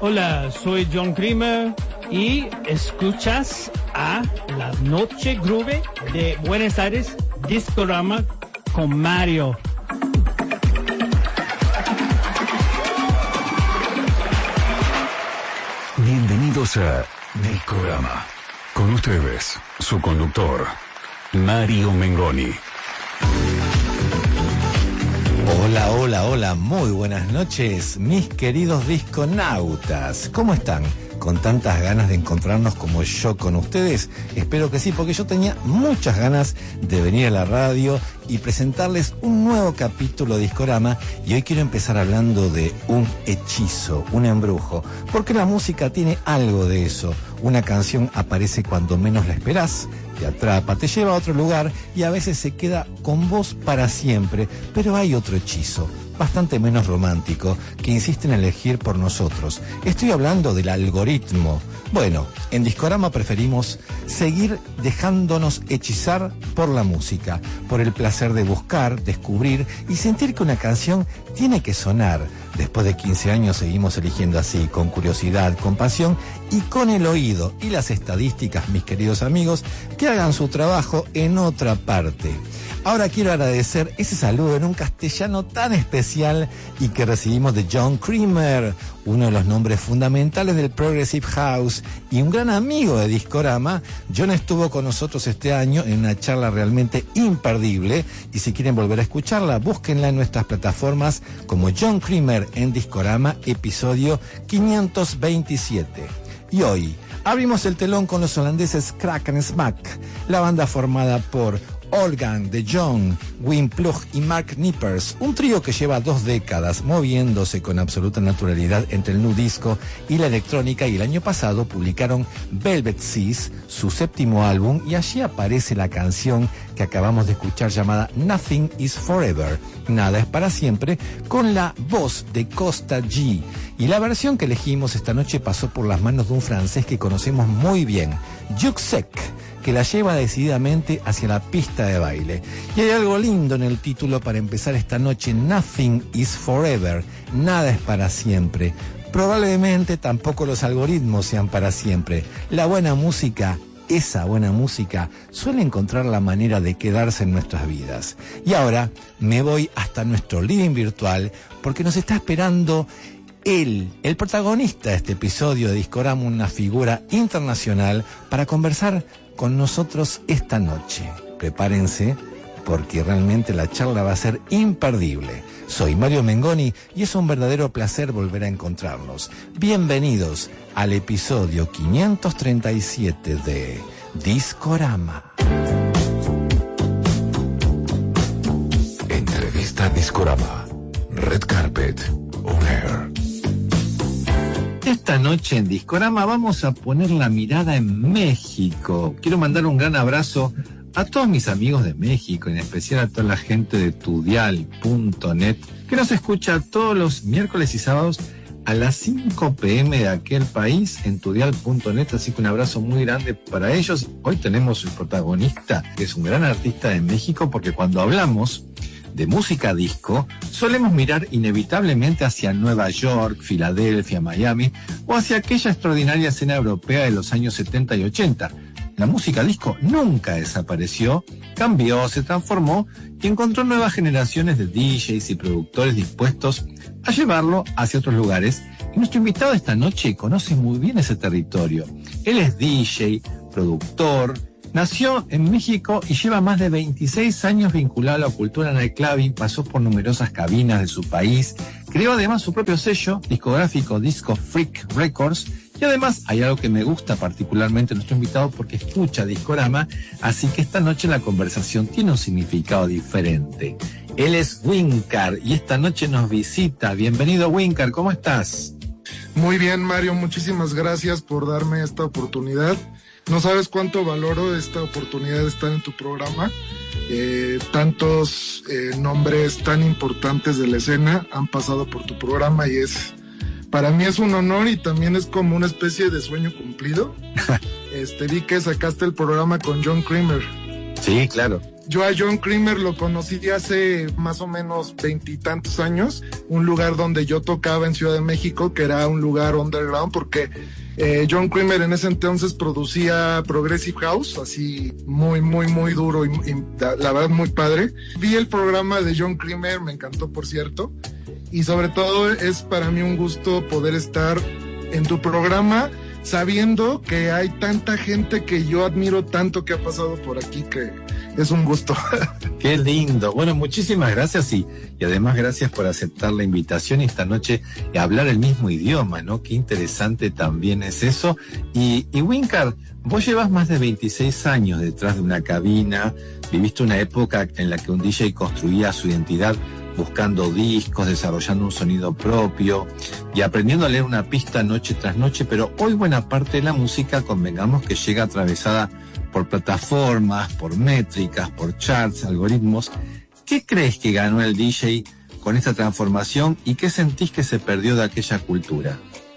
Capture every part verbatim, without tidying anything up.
Hola, soy John Creamer y escuchas a La Noche Groove de Buenos Aires Discorama con Mario. Bienvenidos a Discorama. Con ustedes, su conductor, Mario Mengoni. Hola, hola, hola, muy buenas noches, mis queridos disconautas. ¿Cómo están? ¿Con tantas ganas de encontrarnos como yo con ustedes? Espero que sí, porque yo tenía muchas ganas de venir a la radio y presentarles un nuevo capítulo de Discorama. Y hoy quiero empezar hablando de un hechizo, un embrujo, porque la música tiene algo de eso. Una canción aparece cuando menos la esperás, te atrapa, te lleva a otro lugar y a veces se queda con vos para siempre. Pero hay otro hechizo, bastante menos romántico, que insiste en elegir por nosotros. Estoy hablando del algoritmo. Bueno, en Discorama preferimos seguir dejándonos hechizar por la música, por el placer de buscar, descubrir y sentir que una canción tiene que sonar. Después de quince años seguimos eligiendo así, con curiosidad, con pasión y con el oído. Y las estadísticas, mis queridos amigos, que hagan su trabajo en otra parte. Ahora quiero agradecer ese saludo en un castellano tan especial y que recibimos de John Creamer, uno de los nombres fundamentales del Progressive House y un gran amigo de Discorama. John estuvo con nosotros este año en una charla realmente imperdible y si quieren volver a escucharla, búsquenla en nuestras plataformas como John Creamer en Discorama, episodio quinientos veintisiete. Y hoy abrimos el telón con los holandeses Crack and Smack, la banda formada por Olgan, De Jong, Wim Plug y Mark Nippers, un trío que lleva dos décadas moviéndose con absoluta naturalidad entre el nu disco y la electrónica, y el año pasado publicaron Velvet Seas, su séptimo álbum, y allí aparece la canción que acabamos de escuchar llamada Nothing is Forever, Nada es para siempre, con la voz de Costa G. Y la versión que elegimos esta noche pasó por las manos de un francés que conocemos muy bien, Juxek, que la lleva decididamente hacia la pista de baile. Y hay algo lindo en el título para empezar esta noche: Nothing is forever, nada es para siempre. Probablemente tampoco los algoritmos sean para siempre. La buena música, esa buena música, suele encontrar la manera de quedarse en nuestras vidas. Y ahora me voy hasta nuestro living virtual porque nos está esperando él, el protagonista de este episodio de Discorama, una figura internacional, para conversar con nosotros esta noche. Prepárense, porque realmente la charla va a ser imperdible. Soy Mario Mengoni y es un verdadero placer volver a encontrarnos. Bienvenidos al episodio quinientos treinta y siete de Discorama. Entrevista Discorama. Red Carpet On Air. Esta noche en Discorama vamos a poner la mirada en México. Quiero mandar un gran abrazo a todos mis amigos de México, en especial a toda la gente de tudial punto net, que nos escucha todos los miércoles y sábados a las cinco pm de aquel país en tudial punto net, así que un abrazo muy grande para ellos. Hoy tenemos el protagonista, que es un gran artista de México, porque cuando hablamos de música disco, solemos mirar inevitablemente hacia Nueva York, Filadelfia, Miami, o hacia aquella extraordinaria escena europea de los años setenta y ochenta. La música disco nunca desapareció, cambió, se transformó y encontró nuevas generaciones de D Js y productores dispuestos a llevarlo hacia otros lugares. Y nuestro invitado de esta noche conoce muy bien ese territorio. Él es D J, productor. Nació en México y lleva más de veintiséis años vinculado a la cultura nightclubbing, pasó por numerosas cabinas de su país, creó además su propio sello discográfico Disco Freak Records, y además hay algo que me gusta particularmente de nuestro invitado porque escucha Discorama, así que esta noche la conversación tiene un significado diferente. Él es Winkar y esta noche nos visita. Bienvenido, Winkar, ¿cómo estás? Muy bien, Mario, muchísimas gracias por darme esta oportunidad. No sabes cuánto valoro esta oportunidad de estar en tu programa. Eh, tantos eh, nombres tan importantes de la escena han pasado por tu programa y es, para mí es un honor y también es como una especie de sueño cumplido. este, vi que sacaste el programa con John Creamer. Sí, claro. Yo a John Creamer lo conocí hace más o menos veintitantos años, un lugar donde yo tocaba en Ciudad de México, que era un lugar underground, porque eh, John Creamer en ese entonces producía Progressive House, así muy, muy, muy duro y, y la verdad muy padre. Vi el programa de John Creamer, me encantó por cierto, y sobre todo es para mí un gusto poder estar en tu programa, sabiendo que hay tanta gente que yo admiro tanto que ha pasado por aquí, que es un gusto. Qué lindo. Bueno, muchísimas gracias y, y además gracias por aceptar la invitación y esta noche y hablar el mismo idioma, ¿no? Qué interesante también es eso. Y, y Winkar, vos llevas más de veintiséis años detrás de una cabina, viviste una época en la que un D J construía su identidad buscando discos, desarrollando un sonido propio y aprendiendo a leer una pista noche tras noche, pero hoy buena parte de la música, convengamos que llega atravesada por plataformas, por métricas, por charts, algoritmos. ¿Qué crees que ganó el D J con esta transformación y qué sentís que se perdió de aquella cultura?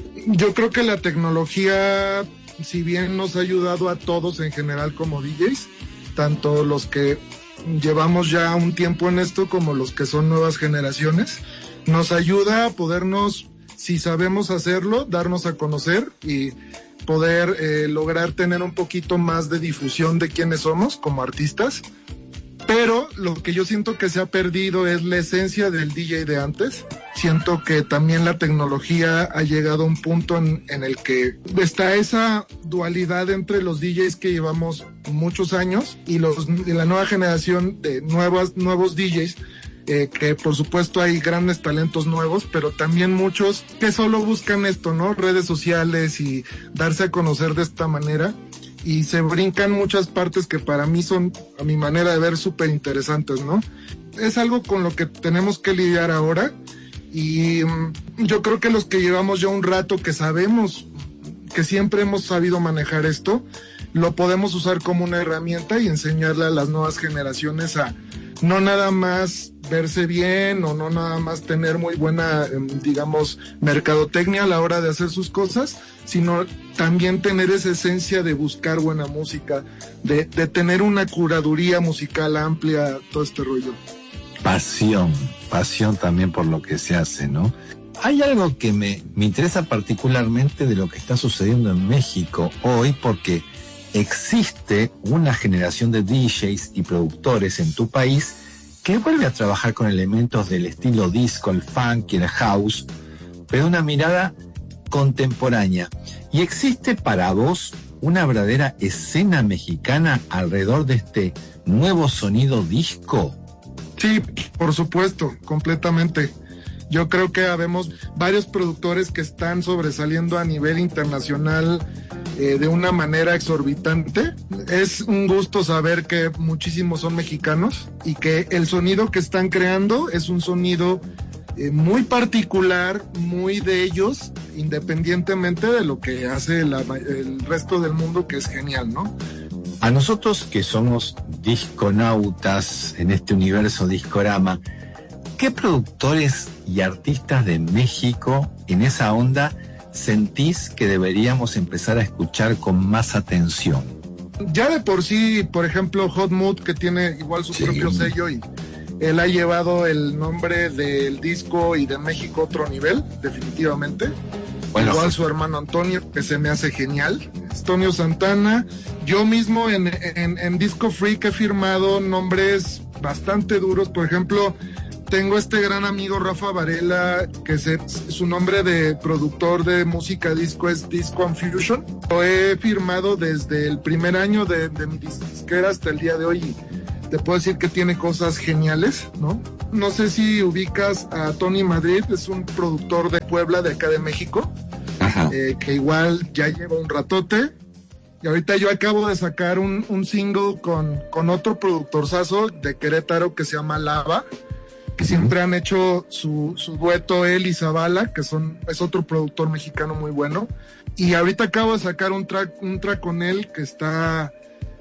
Yo creo que la tecnología, si bien nos ha ayudado a todos en general como D Js, tanto los que llevamos ya un tiempo en esto como los que son nuevas generaciones, nos ayuda a podernos, si sabemos hacerlo, darnos a conocer y poder eh, lograr tener un poquito más de difusión de quiénes somos como artistas. Pero lo que yo siento que se ha perdido es la esencia del D J de antes. Siento que también la tecnología ha llegado a un punto en, en el que está esa dualidad entre los D Js que llevamos muchos años y, los, y la nueva generación de nuevas, nuevos D Js, eh, que por supuesto hay grandes talentos nuevos, pero también muchos que solo buscan esto, ¿no? Redes sociales y darse a conocer de esta manera. Y se brincan muchas partes que para mí son, a mi manera de ver, súper interesantes, ¿no? Es algo con lo que tenemos que lidiar ahora y um, yo creo que los que llevamos ya un rato que sabemos, que siempre hemos sabido manejar esto, lo podemos usar como una herramienta y enseñarle a las nuevas generaciones a no nada más verse bien o no nada más tener muy buena, digamos, mercadotecnia a la hora de hacer sus cosas, sino también tener esa esencia de buscar buena música, de, de tener una curaduría musical amplia, todo este rollo. Pasión, pasión también por lo que se hace, ¿no? Hay algo que me, me interesa particularmente de lo que está sucediendo en México hoy, porque existe una generación de D Js y productores en tu país que vuelve a trabajar con elementos del estilo disco, el funk y el house, pero una mirada contemporánea. ¿Y existe para vos una verdadera escena mexicana alrededor de este nuevo sonido disco? Sí, por supuesto, completamente. Yo creo que habemos varios productores que están sobresaliendo a nivel internacional eh, de una manera exorbitante. Es un gusto saber que muchísimos son mexicanos y que el sonido que están creando es un sonido eh, muy particular, muy de ellos, independientemente de lo que hace la, el resto del mundo, que es genial, ¿no? A nosotros que somos disconautas en este universo discorama, ¿qué productores y artistas de México en esa onda sentís que deberíamos empezar a escuchar con más atención? Ya de por sí, por ejemplo, Hot Mood, que tiene igual su sí. propio sello y él ha llevado el nombre del disco y de México a otro nivel, definitivamente. Bueno, igual su hermano Antonio, que se me hace genial. Antonio Santana. Yo mismo en, en, en Disco Freak he firmado nombres bastante duros. Por ejemplo, tengo este gran amigo Rafa Varela, que se, su nombre de productor de música disco es Disco and Fusion. Lo he firmado desde el primer año de, de mi disquera hasta el día de hoy. Te puedo decir que tiene cosas geniales, ¿no? No sé si ubicas a Tony Madrid, es un productor de Puebla, de acá de México, eh, que igual ya lleva un ratote. Y ahorita yo acabo de sacar un, un single con, con otro productorzazo de Querétaro que se llama Lava, que siempre han hecho su, su dueto él y Zavala, que son, es otro productor mexicano muy bueno. Y ahorita acabo de sacar un track, un track con él que está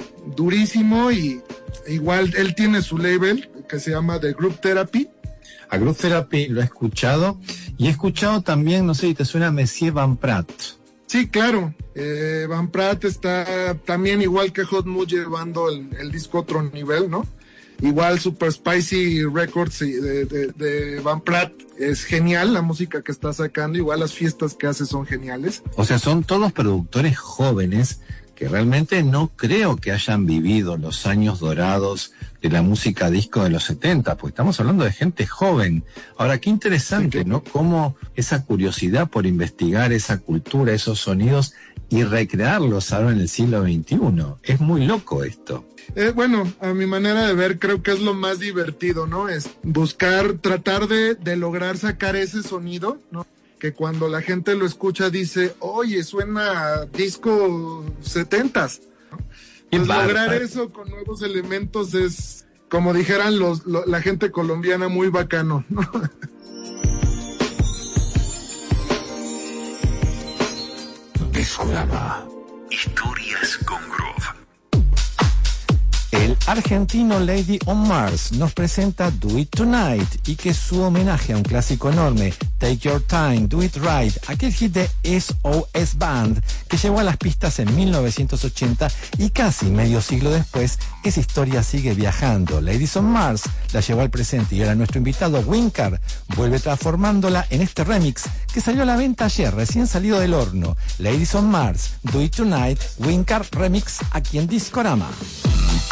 durísimo y igual él tiene su label que se llama The Group Therapy. A Group Therapy lo he escuchado y he escuchado también, no sé si te suena, Monsieur Van Pratt. Sí, claro. Eh, Van Pratt está también igual que Hot Mood llevando el, el disco a otro nivel, ¿no? Igual Super Spicy Records de, de, de Van Pratt es genial, la música que está sacando, igual las fiestas que hace son geniales. O sea, son todos productores jóvenes que realmente no creo que hayan vivido los años dorados de la música disco de los setenta, pues estamos hablando de gente joven. Ahora, qué interesante, ¿no? Cómo esa curiosidad por investigar esa cultura, esos sonidos y recrearlos ahora en el siglo veintiuno. Es muy loco esto. Eh, bueno, a mi manera de ver, creo que es lo más divertido, ¿no? Es buscar, tratar de, de lograr sacar ese sonido, ¿no? Que cuando la gente lo escucha dice, oye, suena a disco setentas, ¿no? Pues lograr eso con nuevos elementos es, como dijeran los, lo, la gente colombiana, muy bacano, ¿no? Discorama. Historias con Groove. El argentino Lady on Mars nos presenta Do It Tonight y que su homenaje a un clásico enorme, Take Your Time, Do It Right, aquel hit de S O S Band que llegó a las pistas en mil novecientos ochenta y casi medio siglo después esa historia sigue viajando. Lady on Mars la llevó al presente y ahora nuestro invitado Winkar vuelve transformándola en este remix que salió a la venta ayer, recién salido del horno. Lady on Mars, Do It Tonight, Winkar Remix aquí en Discorama.